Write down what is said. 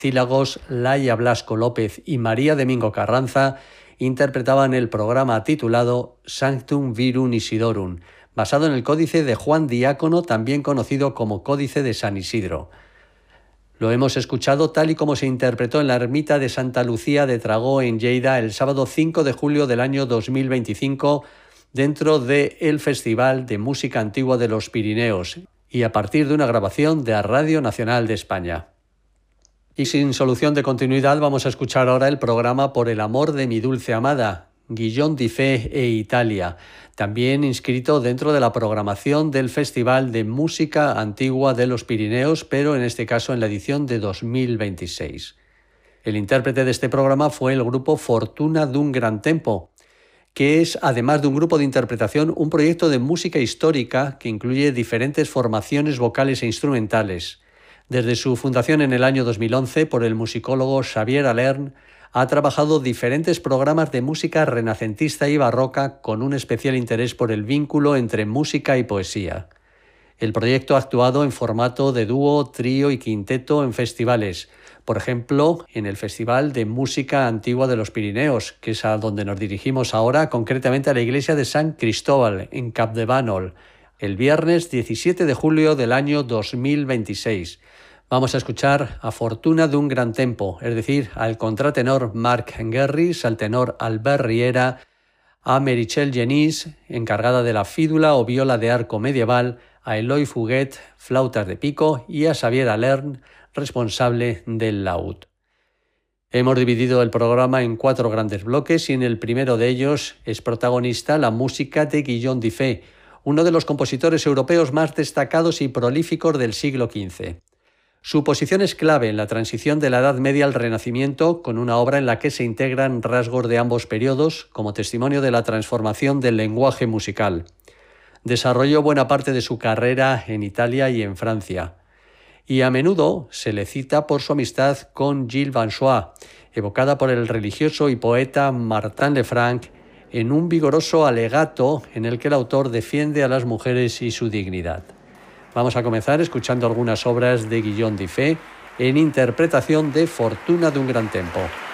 Cílagos, Laia Blasco López y María Domingo Carranza interpretaban el programa titulado Sanctum Virum Isidorum, basado en el Códice de Juan Diácono, también conocido como Códice de San Isidro. Lo hemos escuchado tal y como se interpretó en la ermita de Santa Lucía de Tragó, en Lleida, el sábado 5 de julio del año 2025, dentro del Festival de Música Antigua de los Pirineos, y a partir de una grabación de Radio Nacional de España. Y sin solución de continuidad, vamos a escuchar ahora el programa Por el amor de mi dulce amada, Guillón di Fe e Italia, también inscrito dentro de la programación del Festival de Música Antigua de los Pirineos, pero en este caso en la edición de 2026. El intérprete de este programa fue el grupo Fortuna d'un Gran Tempo, que es, además de un grupo de interpretación, un proyecto de música histórica que incluye diferentes formaciones vocales e instrumentales. Desde su fundación en el año 2011 por el musicólogo Xavier Alern, ha trabajado diferentes programas de música renacentista y barroca con un especial interés por el vínculo entre música y poesía. El proyecto ha actuado en formato de dúo, trío y quinteto en festivales, por ejemplo, en el Festival de Música Antigua de los Pirineos, que es a donde nos dirigimos ahora, concretamente a la iglesia de San Cristóbal, en Capdevànol, el viernes 17 de julio del año 2026. Vamos a escuchar a Fortuna d'un Gran Tempo, es decir, al contratenor Marc Guerris, al tenor Albert Riera, a Meritxell Genís, encargada de la fídula o viola de arco medieval, a Eloi Fuguet, flautas de pico, y a Xavier Alern, responsable del laúd. Hemos dividido el programa en 4 grandes bloques y en el primero de ellos es protagonista la música de Guillón di Fe, uno de los compositores europeos más destacados y prolíficos del siglo XV. Su posición es clave en la transición de la Edad Media al Renacimiento, con una obra en la que se integran rasgos de ambos periodos como testimonio de la transformación del lenguaje musical. Desarrolló buena parte de su carrera en Italia y en Francia, y a menudo se le cita por su amistad con Gilles Vanchois, evocada por el religioso y poeta Martin Lefranc en un vigoroso alegato en el que el autor defiende a las mujeres y su dignidad. Vamos a comenzar escuchando algunas obras de Guillón di Fe en interpretación de Fortuna d'un Gran Tempo.